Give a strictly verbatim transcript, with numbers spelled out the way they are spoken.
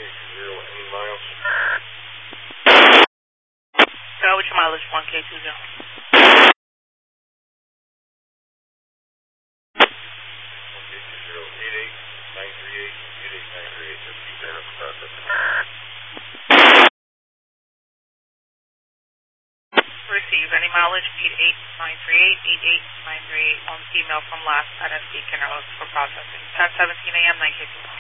zero, any miles? Go with your mileage, one K two zero. one K two zero, eight eight nine three eight, eight eight nine three eight, just keep that up process. Receive any mileage, eight eight nine three eight, eight eight nine three eight, on email from last at S D Canneros for processing. ten seventeen A M, nine K two.